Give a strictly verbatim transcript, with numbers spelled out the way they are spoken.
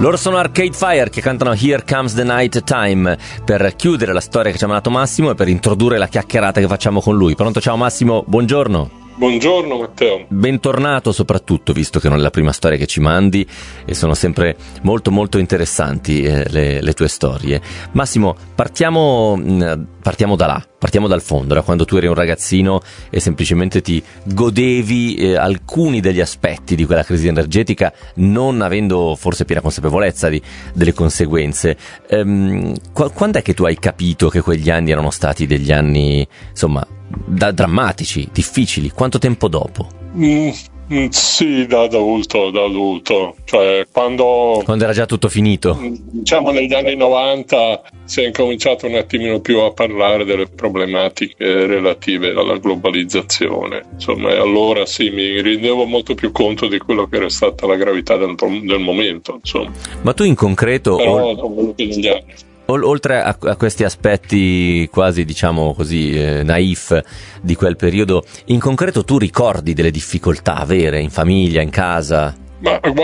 Loro sono Arcade Fire che cantano Here Comes the Night Time per chiudere la storia che ci ha mandato Massimo e per introdurre la chiacchierata che facciamo con lui. Pronto? Ciao Massimo, buongiorno. Buongiorno Matteo. Bentornato soprattutto, visto che non è la prima storia che ci mandi e sono sempre molto molto interessanti eh, le, le tue storie. Massimo, partiamo, mh, partiamo da là, partiamo dal fondo, da quando tu eri un ragazzino e semplicemente ti godevi eh, alcuni degli aspetti di quella crisi energetica, non avendo forse piena consapevolezza di, delle conseguenze. Ehm, qu- quando è che tu hai capito che quegli anni erano stati degli anni, insomma, da drammatici, difficili? Quanto tempo dopo? Mm, mm, sì, da adulto, da adulto. Cioè, quando... Quando era già tutto finito? Diciamo negli anni novanta si è incominciato un attimino più a parlare delle problematiche relative alla globalizzazione. Insomma, e allora sì, mi rendevo molto più conto di quello che era stata la gravità del, del momento, insomma. Ma tu in concreto... Però dopo voluto negli anni. Oltre a, a questi aspetti quasi, diciamo così, eh, naif di quel periodo, in concreto tu ricordi delle difficoltà vere in famiglia, in casa? Ma